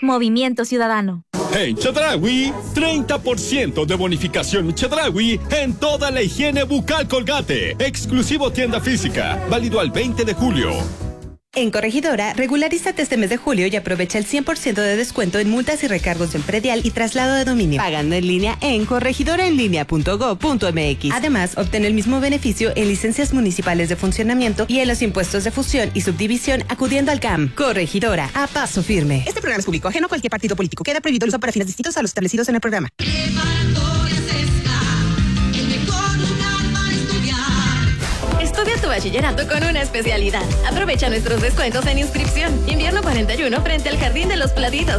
Movimiento Ciudadano. En Chedraui, 30% de bonificación Chedraui en toda la higiene bucal Colgate. Exclusivo tienda física. Válido al 20 de julio. En Corregidora, regularízate este mes de julio y aprovecha el 100% de descuento en multas y recargos en predial y traslado de dominio. Pagando en línea en corregidoraenlinea.go.mx. Además, obtén el mismo beneficio en licencias municipales de funcionamiento y en los impuestos de fusión y subdivisión acudiendo al CAM. Corregidora, a paso firme. Este programa es público, ajeno a cualquier partido político. Queda prohibido el uso para fines distintos a los establecidos en el programa. Estudia tu bachillerato con una especialidad. Aprovecha nuestros descuentos en inscripción. Invierno 41 frente al Jardín de los Pladitos.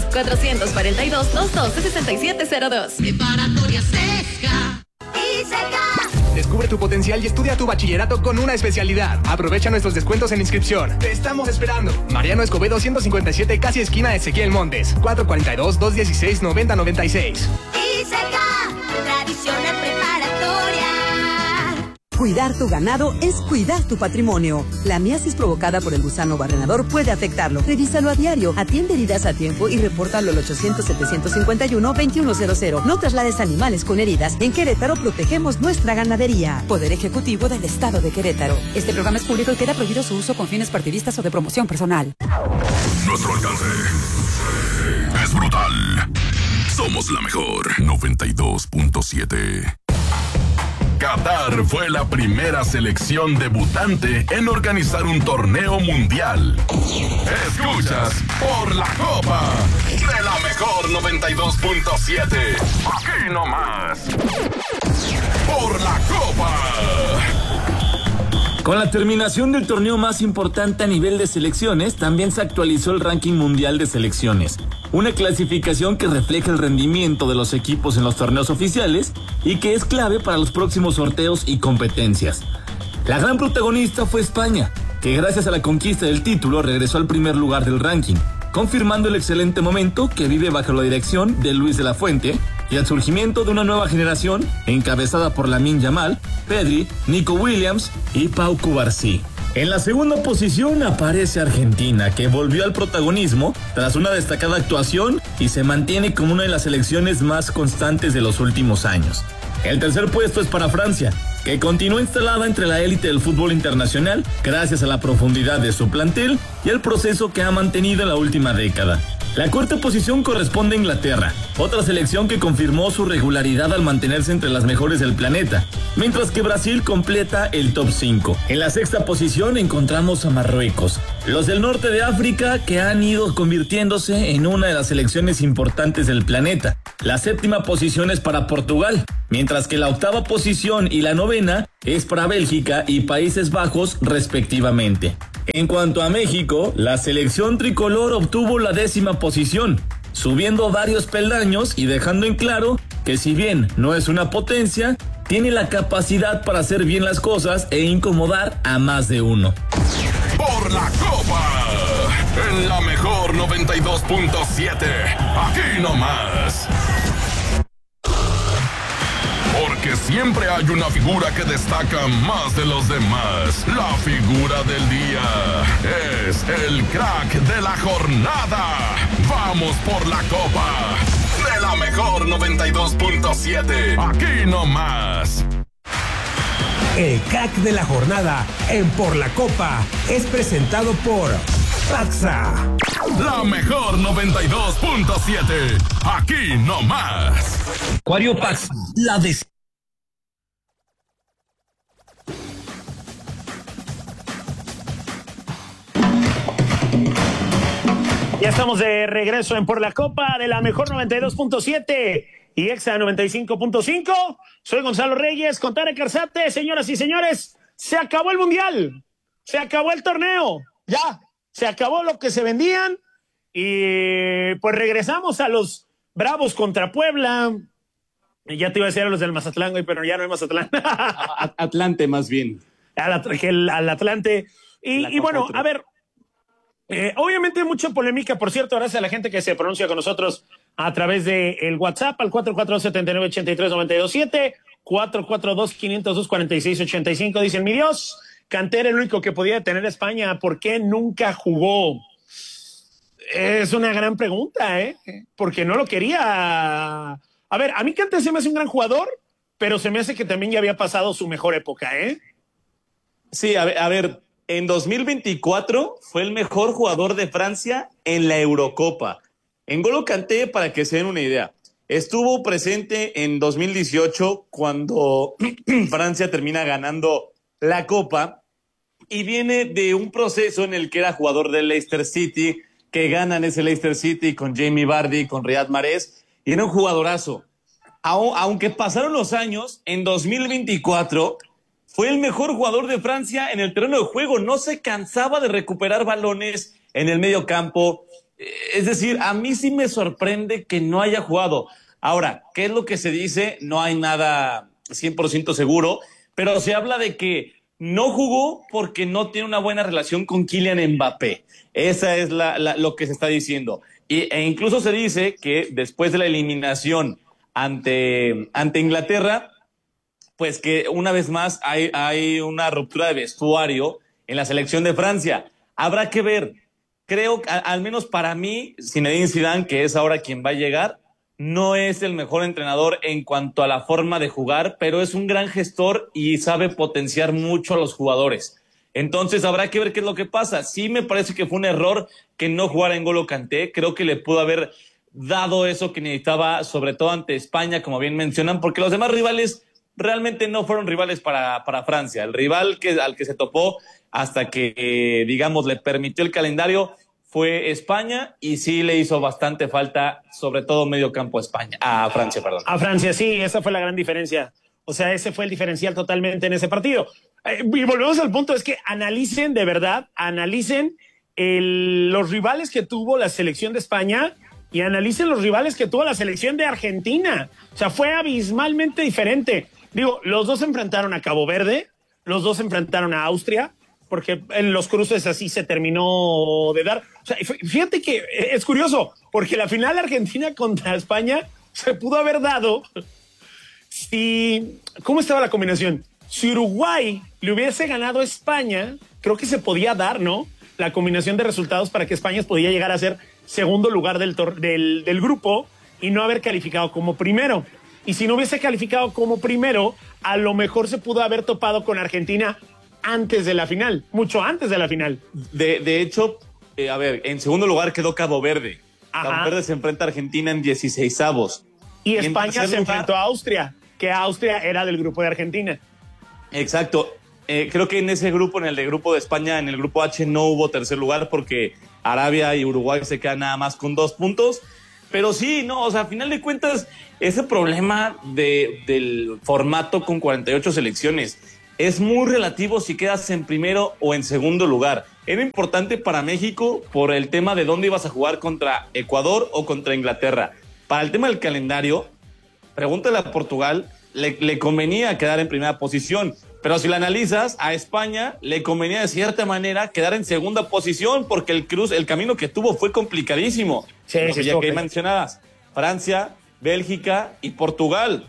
442-212-6702. Preparatoria Sesca. Y Seca. Descubre tu potencial y estudia tu bachillerato con una especialidad. Aprovecha nuestros descuentos en inscripción. Te estamos esperando. Mariano Escobedo 157, casi esquina de Ezequiel Montes. 442-216-9096. Y Seca. Tradicional preparatoria. Cuidar tu ganado es cuidar tu patrimonio. La miasis provocada por el gusano barrenador puede afectarlo. Revísalo a diario, atiende heridas a tiempo y repórtalo al 800-751-2100. No traslades animales con heridas. En Querétaro protegemos nuestra ganadería. Poder Ejecutivo del Estado de Querétaro. Este programa es público y queda prohibido su uso con fines partidistas o de promoción personal. Nuestro alcance es brutal. Somos la mejor 92.7. Qatar fue la primera selección debutante en organizar un torneo mundial. Escuchas por la Copa de la mejor 92.7. Aquí nomás. Por la Copa. Con la terminación del torneo más importante a nivel de selecciones, también se actualizó el ranking mundial de selecciones. Una clasificación que refleja el rendimiento de los equipos en los torneos oficiales y que es clave para los próximos sorteos y competencias. La gran protagonista fue España, que gracias a la conquista del título regresó al primer lugar del ranking, confirmando el excelente momento que vive bajo la dirección de Luis de la Fuente y el surgimiento de una nueva generación encabezada por Lamine Yamal, Pedri, Nico Williams y Pau Cubarsí. En la segunda posición aparece Argentina, que volvió al protagonismo tras una destacada actuación y se mantiene como una de las selecciones más constantes de los últimos años. El tercer puesto es para Francia, que continúa instalada entre la élite del fútbol internacional gracias a la profundidad de su plantel y el proceso que ha mantenido en la última década. La cuarta posición corresponde a Inglaterra, otra selección que confirmó su regularidad al mantenerse entre las mejores del planeta, mientras que Brasil completa el top 5. En la sexta posición encontramos a Marruecos, los del norte de África que han ido convirtiéndose en una de las selecciones importantes del planeta. La séptima posición es para Portugal, mientras que la octava posición y la novena es para Bélgica y Países Bajos respectivamente. En cuanto a México, la selección tricolor obtuvo la 10ª posición, subiendo varios peldaños y dejando en claro que si bien no es una potencia, tiene la capacidad para hacer bien las cosas e incomodar a más de uno. Por la Copa, en la mejor 92.7, aquí nomás. Porque siempre hay una figura que destaca más de los demás. La figura del día es el crack de la jornada. Vamos por la Copa de la mejor 92.7. Aquí nomás. El crack de la jornada en Por la Copa es presentado por Paxa. La mejor 92.7. Aquí nomás. Acuario Paxa, la de... Ya estamos de regreso en Por la Copa de la mejor 92.7 y Exa 95.5. Soy Gonzalo Reyes, con Tare Carzate. Señoras y señores, se acabó el Mundial. Se acabó el torneo. Ya, se acabó lo que se vendían. Y pues regresamos a los Bravos contra Puebla. Ya te iba a decir a los del Mazatlán, güey, pero ya no hay Mazatlán. Atlante, más bien. Al Atlante. Y bueno, a ver, obviamente mucha polémica, por cierto, gracias a la gente que se pronuncia con nosotros a través de el WhatsApp al 442-79-83-927, 442-502-4685. Dicen, mi Dios, Kanté era el único que podía detener a España, ¿por qué nunca jugó? Es una gran pregunta, porque no lo quería. A ver, a mí Kanté se me hace un gran jugador, pero se me hace que también ya había pasado su mejor época, Sí, a ver, en 2024 fue el mejor jugador de Francia en la Eurocopa. N'Golo Kanté, para que se den una idea, estuvo presente en 2018 cuando Francia termina ganando la Copa y viene de un proceso en el que era jugador del Leicester City, que ganan ese Leicester City con Jamie Vardy, con Riyad Mahrez, y era un jugadorazo. Aunque pasaron los años, en 2024 fue el mejor jugador de Francia en el terreno de juego. No se cansaba de recuperar balones en el medio campo. Es decir, a mí sí me sorprende que no haya jugado. Ahora, ¿qué es lo que se dice? No hay nada 100% seguro, pero se habla de que no jugó porque no tiene una buena relación con Kylian Mbappé. Esa es lo que se está diciendo. E incluso se dice que después de la eliminación ante Inglaterra, pues que una vez más hay una ruptura de vestuario en la selección de Francia. Habrá que ver. Creo, al menos para mí, Zinedine Zidane, que es ahora quien va a llegar, no es el mejor entrenador en cuanto a la forma de jugar, pero es un gran gestor y sabe potenciar mucho a los jugadores. Entonces habrá que ver qué es lo que pasa. Sí me parece que fue un error que no jugara N'Golo Kanté. Creo que le pudo haber dado eso que necesitaba, sobre todo ante España, como bien mencionan, porque los demás rivales realmente no fueron rivales para Francia. El rival al que se topó hasta que, digamos, le permitió el calendario fue España, y sí le hizo bastante falta, sobre todo medio campo a Francia, perdón. A Francia, sí, esa fue la gran diferencia. O sea, ese fue el diferencial totalmente en ese partido. Y volvemos al punto, es que analicen, de verdad, los rivales que tuvo la selección de España y analicen los rivales que tuvo la selección de Argentina. O sea, fue abismalmente diferente. Digo, los dos se enfrentaron a Cabo Verde, los dos se enfrentaron a Austria, porque en los cruces así se terminó de dar. O sea, fíjate que es curioso, porque la final Argentina contra España se pudo haber dado si... ¿Cómo estaba la combinación? Si Uruguay le hubiese ganado a España, creo que se podía dar, ¿no? La combinación de resultados para que España podía llegar a ser segundo lugar del grupo y no haber calificado como primero. Y si no hubiese calificado como primero, a lo mejor se pudo haber topado con Argentina antes de la final, mucho antes de la final. De hecho, a ver, en segundo lugar quedó Cabo Verde. Ajá. Cabo Verde se enfrenta a Argentina en 16avos. Y España se enfrentó a Austria, que Austria era del grupo de Argentina. Exacto. Creo que en ese grupo, en el de grupo de España, en el grupo H no hubo tercer lugar porque Arabia y Uruguay se quedan nada más con 2 puntos. Pero sí, no, o sea, a final de cuentas, ese problema del formato con 48 selecciones es muy relativo si quedas en primero o en segundo lugar. Era importante para México por el tema de dónde ibas a jugar contra Ecuador o contra Inglaterra. Para el tema del calendario, pregúntale a Portugal, le convenía quedar en primera posición. Pero si la analizas, a España le convenía de cierta manera quedar en segunda posición porque el camino que tuvo fue complicadísimo. Sí, ya que mencionabas, Francia, Bélgica y Portugal.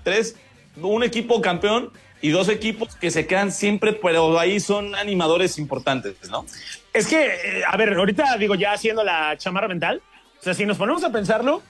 Un equipo campeón y 2 equipos que se quedan siempre, pero ahí son animadores importantes, ¿no? Es que, a ver, ahorita digo, ya haciendo la chamarra mental, o sea, si nos ponemos a pensarlo,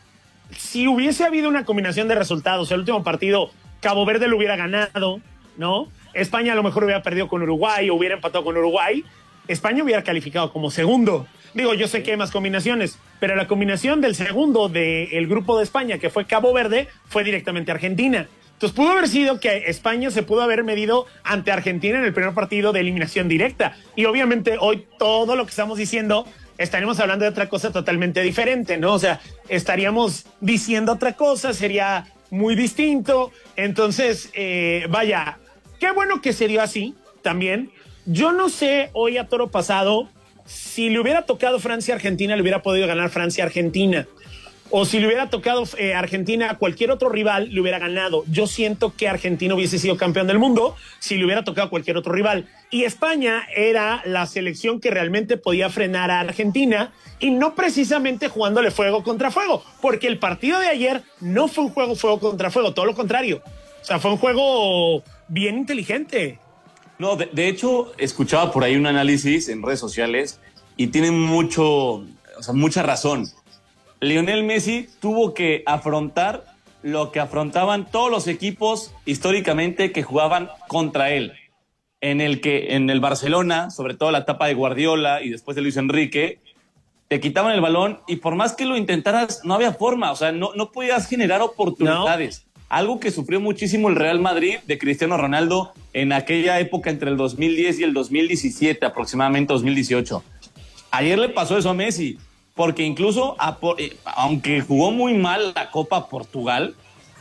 si hubiese habido una combinación de resultados, el último partido, Cabo Verde lo hubiera ganado, ¿no? España a lo mejor hubiera perdido con Uruguay o hubiera empatado con Uruguay, España hubiera calificado como segundo. Digo, yo sé que hay más combinaciones, pero la combinación del segundo del grupo de España, que fue Cabo Verde, fue directamente Argentina. Entonces pudo haber sido que España se pudo haber medido ante Argentina en el primer partido de eliminación directa. Y obviamente hoy todo lo que estamos diciendo estaremos hablando de otra cosa totalmente diferente, ¿no? O sea, estaríamos diciendo otra cosa, sería muy distinto. Entonces, vaya, qué bueno que se dio así también. Yo no sé hoy a toro pasado si le hubiera tocado Francia-Argentina, le hubiera podido ganar Francia-Argentina. O si le hubiera tocado Argentina a cualquier otro rival, le hubiera ganado. Yo siento que Argentina hubiese sido campeón del mundo si le hubiera tocado a cualquier otro rival. Y España era la selección que realmente podía frenar a Argentina y no precisamente jugándole fuego contra fuego, porque el partido de ayer no fue un juego fuego contra fuego, todo lo contrario. O sea, fue un juego bien inteligente. No, de hecho, escuchaba por ahí un análisis en redes sociales y tiene mucho... mucha razón. Lionel Messi tuvo que afrontar lo que afrontaban todos los equipos históricamente que jugaban contra él. En el Barcelona, sobre todo la etapa de Guardiola y después de Luis Enrique, te quitaban el balón y por más que lo intentaras, no había forma. O sea, no podías generar oportunidades. No. Algo que sufrió muchísimo el Real Madrid de Cristiano Ronaldo en aquella época entre el 2010 y el 2017, aproximadamente 2018. Ayer le pasó eso a Messi, porque incluso, aunque jugó muy mal la Copa a Portugal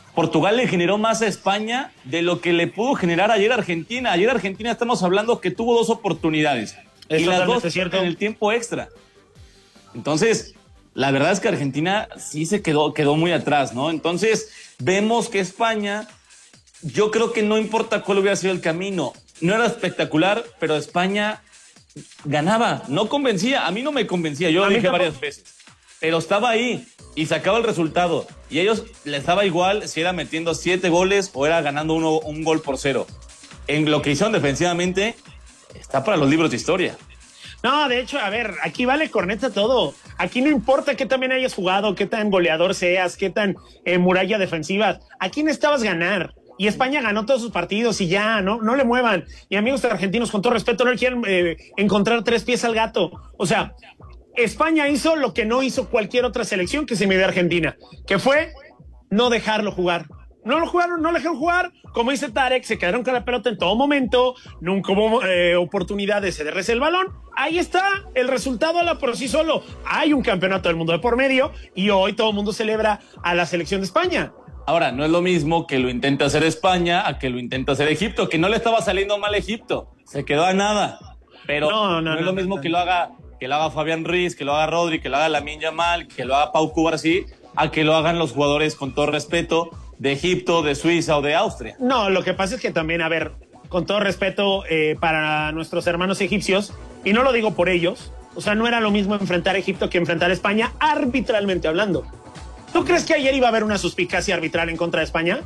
le generó más a España de lo que le pudo generar ayer a Argentina. Ayer Argentina estamos hablando que tuvo 2 oportunidades. Y las 2 en el tiempo extra. Entonces, la verdad es que Argentina sí se quedó muy atrás, ¿no? Entonces, vemos que España, yo creo que no importa cuál hubiera sido el camino, no era espectacular, pero España ganaba, no convencía, a mí no me convencía, yo lo dije varias veces, pero estaba ahí y sacaba el resultado, y a ellos les daba igual si era metiendo 7 goles o era ganando un gol por 0. En lo que hicieron defensivamente, está para los libros de historia. No, de hecho, a ver, aquí vale corneta todo. Aquí no importa qué tan bien hayas jugado, qué tan goleador seas, qué tan muralla defensiva. Aquí necesitabas ganar. Y España ganó todos sus partidos y ya, no le muevan. Y amigos argentinos, con todo respeto, no le quieren encontrar 3 pies al gato. O sea, España hizo lo que no hizo cualquier otra selección que se midió a Argentina, que fue no dejarlo jugar. No lo jugaron, no lo dejaron jugar. Como dice Tarek, se quedaron con la pelota en todo momento. Nunca hubo oportunidad de cederles el balón. Ahí está, el resultado habla por sí solo. Hay un campeonato del mundo de por medio y hoy todo el mundo celebra a la selección de España. Ahora, no es lo mismo que lo intente hacer España a que lo intente hacer Egipto, que no le estaba saliendo mal Egipto. Se quedó a nada. Pero no es lo mismo que lo haga Fabián Ruiz, que lo haga Rodri, que lo haga Lamine Yamal, que lo haga Pau Cubarsí, a que lo hagan los jugadores, con todo respeto, de Egipto, de Suiza o de Austria. No, lo que pasa es que también, a ver, con todo respeto para nuestros hermanos egipcios, y no lo digo por ellos, o sea, no era lo mismo enfrentar a Egipto que enfrentar a España, arbitralmente hablando. ¿Tú crees que ayer iba a haber una suspicacia arbitral en contra de España?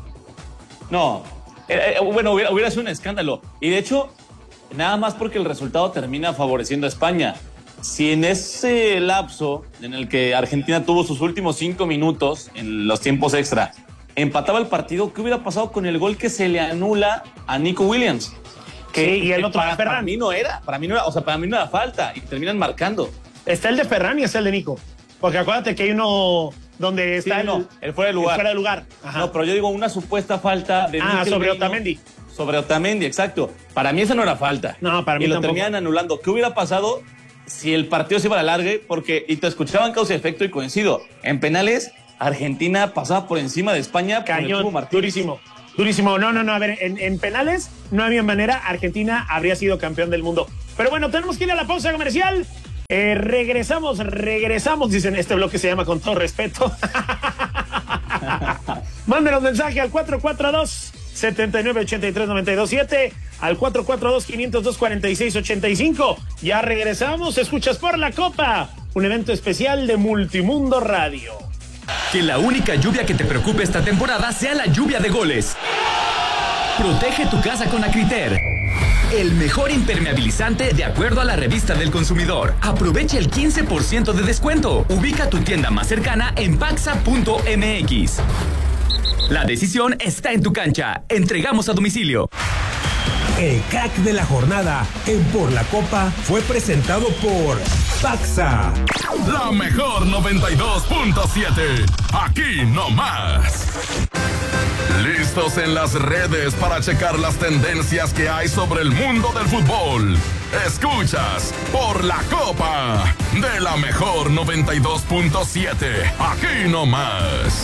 No. Bueno, hubiera sido un escándalo. Y de hecho, nada más porque el resultado termina favoreciendo a España. Si en ese lapso en el que Argentina tuvo sus últimos 5 minutos en los tiempos extra, empataba el partido, ¿qué hubiera pasado con el gol que se le anula a Nico Williams? Que, sí, y el otro de Ferran. Para mí no era falta, y terminan marcando. Está el de Ferran y está el de Nico. Porque acuérdate que hay uno donde está el fuera de lugar. El fuera de lugar. Ajá. No, pero yo digo una supuesta falta de sobre Otamendi. Sobre Otamendi, exacto. Para mí esa no era falta. No, para mí tampoco. Y lo terminan anulando. ¿Qué hubiera pasado si el partido se iba a la larga? Porque, y te escuchaban causa y efecto y coincido, en penales Argentina pasaba por encima de España. Cañón, durísimo. No, a ver, en penales no había manera, Argentina habría sido campeón del mundo. Pero bueno, tenemos que ir a la pausa comercial. Regresamos, dicen, este bloque se llama Con Todo Respeto. Mándenos mensaje al 442-7983-927, al 442-502-4685. Ya regresamos, escuchas Por la Copa, un evento especial de Multimundo Radio. Que la única lluvia que te preocupe esta temporada sea la lluvia de goles. Protege tu casa con Acriter, el mejor impermeabilizante de acuerdo a la revista del consumidor. Aprovecha el 15% de descuento. Ubica tu tienda más cercana en paxa.mx. La decisión está en tu cancha. Entregamos a domicilio. El crack de la jornada en Por la Copa fue presentado por Paxa. La mejor 92.7. Aquí no más. ¿Listos en las redes para checar las tendencias que hay sobre el mundo del fútbol? Escuchas Por la Copa de la mejor 92.7. Aquí no más.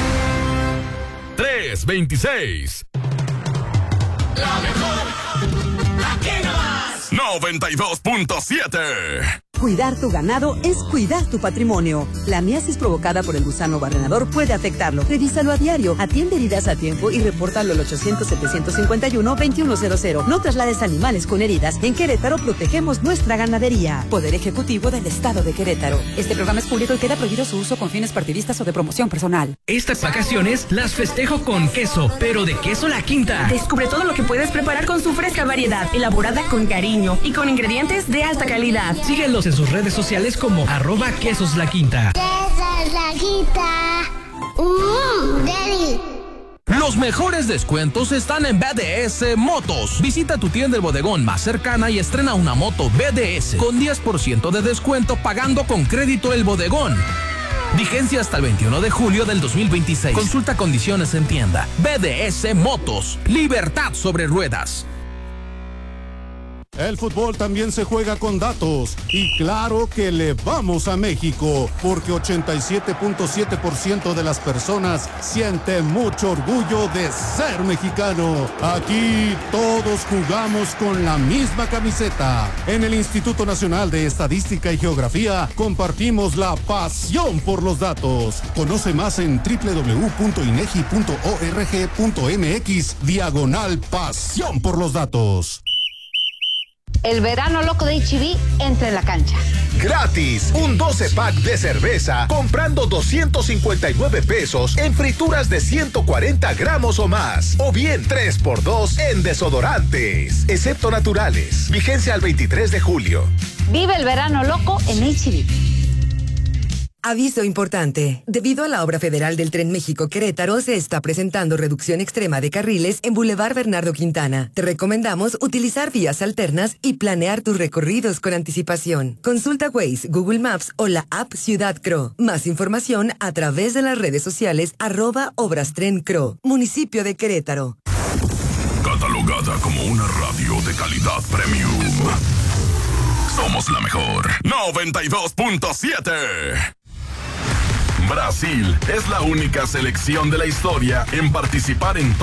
326. La mejor. Aquí no más. 92.7. Cuidar tu ganado es cuidar tu patrimonio. La miasis provocada por el gusano barrenador puede afectarlo. Revísalo a diario. Atiende heridas a tiempo y repórtalo al 800-751-2100. No traslades animales con heridas. En Querétaro protegemos nuestra ganadería. Poder Ejecutivo del Estado de Querétaro. Este programa es público y queda prohibido su uso con fines partidistas o de promoción personal. Estas vacaciones las festejo con queso, pero de queso La Quinta. Descubre todo lo que puedes preparar con su fresca variedad, elaborada con cariño y con ingredientes de alta calidad. Siguen los en sus redes sociales como @quesoslaquinta. Quesos La Quinta. Deli. Los mejores descuentos están en BDS Motos. Visita tu tienda El Bodegón más cercana y estrena una moto BDS con 10% de descuento pagando con crédito El Bodegón. Vigencia hasta el 21 de julio del 2026. Consulta condiciones en tienda. BDS Motos. Libertad sobre ruedas. El fútbol también se juega con datos y claro que le vamos a México porque 87.7% de las personas siente mucho orgullo de ser mexicano. Aquí todos jugamos con la misma camiseta. En el Instituto Nacional de Estadística y Geografía compartimos la pasión por los datos. Conoce más en www.inegi.org.mx/pasión por los datos. El verano loco de H-E-B entra en la cancha. Gratis, un 12-pack de cerveza comprando 259 pesos en frituras de 140 gramos o más. O bien 3x2 en desodorantes, excepto naturales. Vigencia al 23 de julio. Vive el verano loco en H-E-B. Aviso importante. Debido a la obra federal del Tren México-Querétaro, se está presentando reducción extrema de carriles en Boulevard Bernardo Quintana. Te recomendamos utilizar vías alternas y planear tus recorridos con anticipación. Consulta Waze, Google Maps o la app Ciudad Cro. Más información a través de las redes sociales @ObrasTrenCro. Municipio de Querétaro. Catalogada como una radio de calidad premium. Somos la mejor. 92.7. Brasil es la única selección de la historia en participar en